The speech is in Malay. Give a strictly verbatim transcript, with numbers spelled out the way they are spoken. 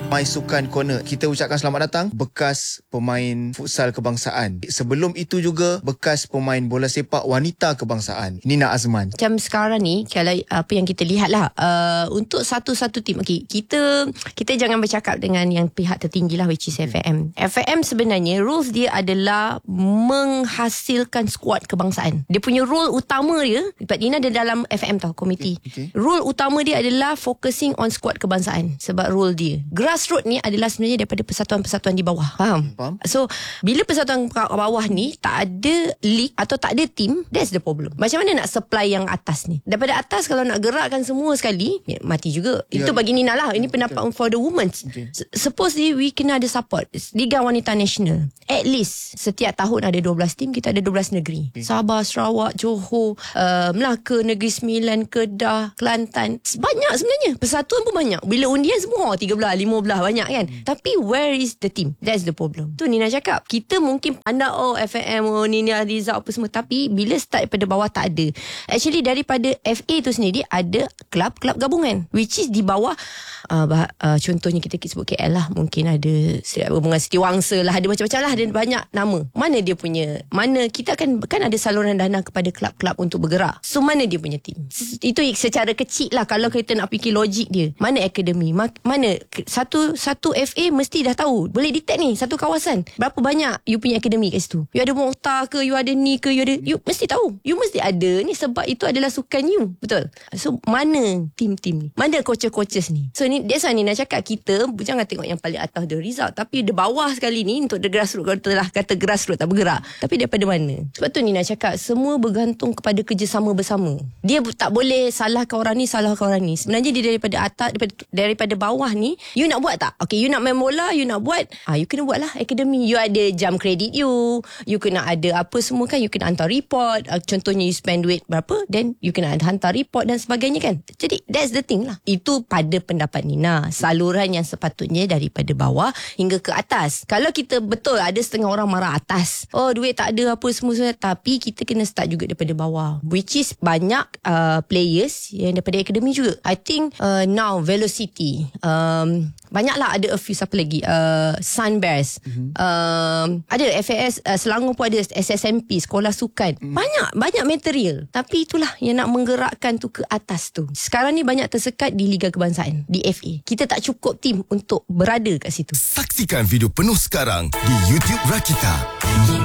My Sukan Corner. Kita ucapkan selamat datang bekas pemain futsal kebangsaan. Sebelum itu juga bekas pemain bola sepak wanita kebangsaan, Nina Azman. Macam sekarang ni, kalau apa yang kita lihat lah, uh, untuk satu-satu tim, okay, kita kita jangan bercakap dengan yang pihak tertinggi lah, which is F M. F M sebenarnya rules dia adalah menghasilkan skuad kebangsaan. Dia punya role utama dia, sebab Nina ada dalam F M tau, komiti. Okay. Okay. Role utama dia adalah focusing on skuad kebangsaan. Sebab role dia grassroots ni adalah sebenarnya daripada persatuan-persatuan di bawah. Faham? Faham. So bila persatuan bawah ni tak ada league atau tak ada team, that's the problem. Macam mana nak supply yang atas ni? Daripada atas kalau nak gerakkan semua sekali, ya, mati juga. Yeah. Itu bagi Nina lah. Ini pendapat okay. for the women. Okay. Supposedly we kena ada support. Liga Wanita Nasional, at least setiap tahun ada dua belas tim. Kita ada dua belas negeri. Okay. Sabah, Sarawak, Johor, uh, Melaka, Negeri Sembilan, Kedah, Kelantan. Banyak sebenarnya. Persatuan pun banyak. Bila undian semua tiga belas, lima belas banyak kan. Hmm. Tapi where is the team? That's the problem. Tu Nina cakap. Kita mungkin pandang oh F M, oh Nina Riza apa semua. Tapi bila start daripada bawah tak ada. Actually daripada F A tu sendiri ada kelab-kelab gabungan. Which is di bawah uh, bah, uh, contohnya kita sebut K L lah. Mungkin ada Bunga Setiawangsa lah. Ada macam-macam lah. Ada banyak nama. Mana dia punya, mana kita kan, kan ada saluran dana kepada kelab-kelab untuk bergerak. So mana dia punya team? Itu secara kecil lah. Kalau kita nak fikir logik dia, mana akademi, mana satu satu F A mesti dah tahu, boleh detect ni satu kawasan berapa banyak you punya akademi kat situ. You ada Mokhtar ke, you ada ni ke, you ada, you mesti tahu, you mesti ada ni sebab itu adalah sukan you. Betul. So mana tim-tim ni, mana coaches-coaches ni? So ni that's why ni nak cakap, kita jangan tengok yang paling atas the result, tapi the bawah sekali ni untuk the grassroots. Kalau telah kata grassroots tak bergerak, tapi daripada mana? Sebab tu ni nak cakap semua bergantung kepada kerjasama bersama. Dia tak boleh salahkan orang ni, salahkan orang ni. Sebenarnya dia daripada atas, daripada, daripada bawah ni, you nak buat tak? Okay, you nak main bola, you nak buat, ah, you kena buat lah akademi. You ada jam kredit you, you kena ada apa semua kan, you kena hantar report. Uh, contohnya you spend duit berapa, then you kena hantar report dan sebagainya kan. Jadi that's the thing lah. Itu pada pendapat Nina, saluran yang sepatutnya daripada bawah hingga ke atas. Kalau kita betul ada setengah orang marah atas, oh duit tak ada apa semua-semua, tapi kita kena start juga daripada bawah, which is banyak uh, players yang daripada akademi juga. I think uh, now Velocity, um, banyaklah, ada a few, siapa lagi, uh, Sunbears, mm-hmm. um, ada F A S, uh, Selangor pun ada S S M P, Sekolah Sukan, mm. banyak banyak material. Tapi itulah yang nak menggerakkan tu ke atas tu. Sekarang ni banyak tersekat di Liga Kebangsaan, di F A. Kita tak cukup tim untuk berada kat situ. Saksikan video penuh sekarang di YouTube Rakita.